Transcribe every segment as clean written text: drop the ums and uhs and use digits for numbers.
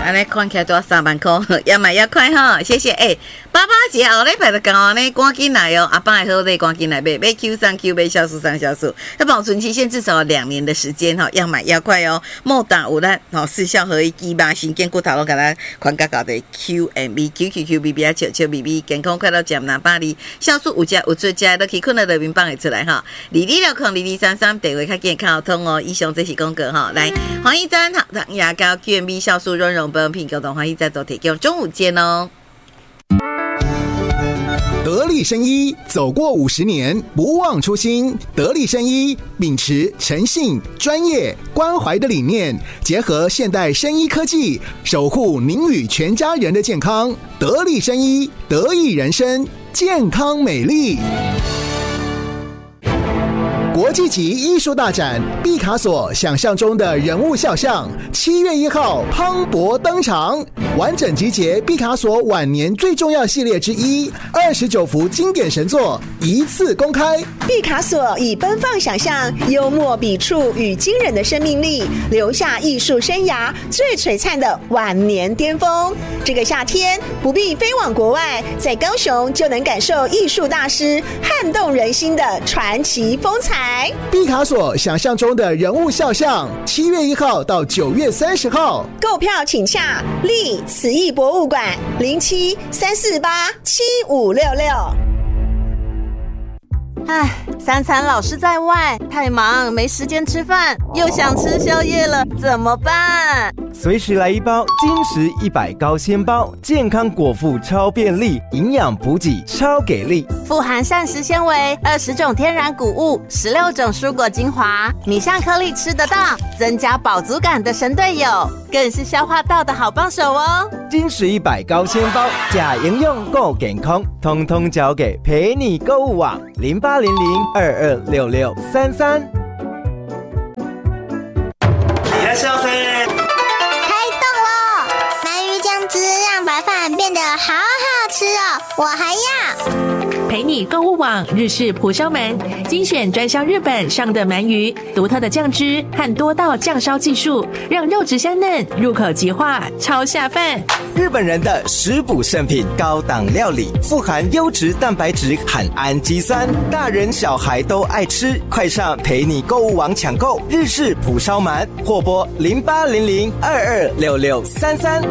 安尼看起来都要3万块，要买要快哈，谢谢。爸爸节后礼拜就讲呢，赶紧来哦，阿爸的好礼赶紧来买 Q3 Q 买酵素3酵素，它保存期限至少2年的时间哈，要买要快哦。莫打有咱4效合一鸡巴新健骨头都给它宽高高的 QMB QQQBB 球球 BB 健康快乐奖拿巴黎酵素有加有出加都可以困了的民帮会出来哈。22602233电话较健康通哦，以上这是广告哈。来，黄一珍糖牙膏 QMB 酵素润溶保品，共同欢迎再做提供，中午见哦。 得力生医走过50年，不忘初心。得力生医秉持诚信、专业、关怀的理念，结合现代生医科技，守护您与全家人的健康。得力生医，得益人生，健康美丽。国际级艺术大展毕卡索想象中的人物肖像，7月1号磅礴登场，完整集结毕卡索晚年最重要系列之一，29幅经典神作一次公开。 毕卡索以奔放想象、幽默笔触与惊人的生命力，留下艺术生涯最璀璨的晚年巅峰。这个夏天不必飞往国外，在高雄就能感受艺术大师撼动人心的传奇风采。 毕卡索想象中的人物肖像，7月1号到9月30号， 购票请洽立慈艺博物馆0734875566。 3餐老是在外，太忙没时间吃饭，又想吃宵夜了，怎么办？ 随时来一包精实100高纤包，健康果腹超便利，营养补给超给力， 富含膳食纤维、20种天然谷物、16种蔬果精华，米香颗粒吃得到，增加饱足感的神队友，更是消化道的好帮手哦。 精实100高纤包，假营养够健康，通通交给陪你购物网0800226633。 来，小飞。 让白饭变得好好吃哦，我还要。 陪你购物网日式蒲烧鳗，精选专销日本上的鳗鱼，独特的酱汁和多道酱烧技术，让肉质香嫩，入口即化，超下饭。 日本人的食补圣品，高档料理，富含优质蛋白质和氨基酸，大人小孩都爱吃。快上陪你购物网抢购日式蒲烧鳗，或拨0800226633。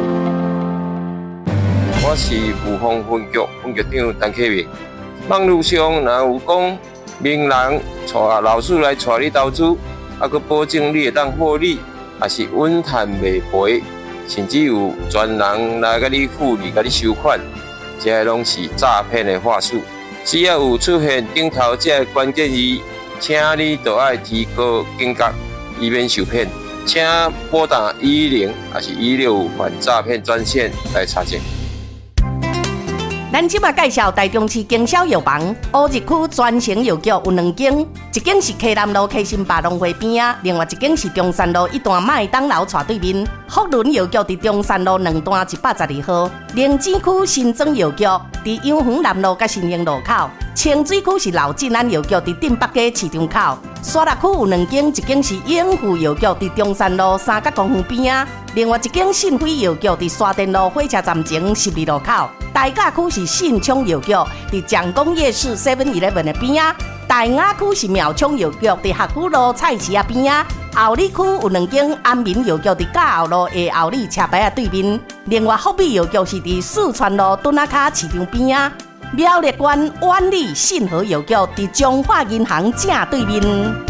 我是武丰分局分局长陈启明。网络上若有讲名人带老师来带你投资，还佫保证你会当获利，也是稳赚袂赔，甚至有专人来甲你复利、甲你收款，这些拢是诈骗的话术。只要有出现顶头这个关键字，请你就要提高警觉，以免受骗。请拨打110还是165反诈骗专线来查证。 咱即马介绍台中市经销药房乌日区专营药局有2间，一间是溪南路溪心百农会边啊，另外一间是中山路一段麦当劳斜对面。福伦药局伫中山路2段112号，灵芝区新庄药局伫永恒南路甲新营路口，清水区是老进安药局伫镇北街市场口。沙鹿区有2间，一间是永富药局伫中山路三角公园边啊，另外一间信辉药局伫沙田路火车站前12路口。大甲区是信昌药局伫蒋公夜市 7-11 的边啊，大雅区是苗昌药局伫学府路菜市啊边啊，后里区有2间安民药局伫嘉后路的后里车牌啊对面，另外福美药局是伫四川路墩仔卡市场边啊，苗栗县万里信和药局伫中华银行正对面。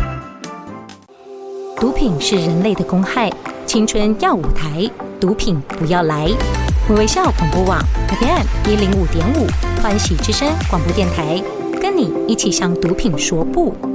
毒品是人类的公害，青春要舞台，毒品不要来。微笑广播网 FM 105.5，欢喜之声广播电台，跟你一起向毒品说不。